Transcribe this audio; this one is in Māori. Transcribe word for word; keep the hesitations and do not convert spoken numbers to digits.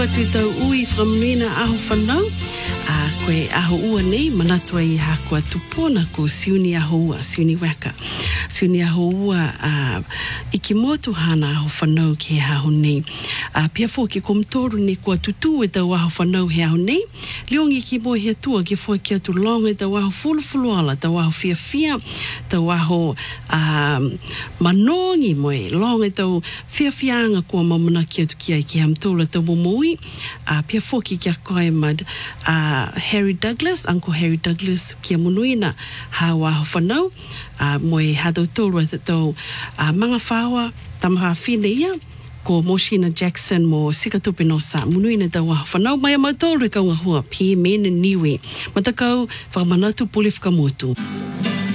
Tu tau ui from Mina aho whanau. A koe aho ua nei, manatua i hako atu pōna ko siuni aho ua, siuni waka. Siuni aho ua uh, iki motu hana aho whanau ke aho nei. Uh, pia fō ki komtoru ni kua tutu e tau aho whanau he aho nei. Leongi ki mo he tua ki fō ki atu longa e tau aho fulu fulu ala, tau aho fia fia, tau aho um, manongi moe, longa e tau fia fianga kua mamana ki atu ki ai ki hamtola tau momoi. Uh, pia fō ki kia koe mad uh, Harry Douglas, Uncle Harry Douglas kia munuina hawa aho whanau. Uh, moe hadau tolu e tau uh, manga whaua tamaha whine ia, ko Moshina Jackson mo Sikatupe no sa munuina tau aho whanau. Mai a mautolu e kaunga hua, pie mene niwe. Matakau whakamanatu pule whakamotu.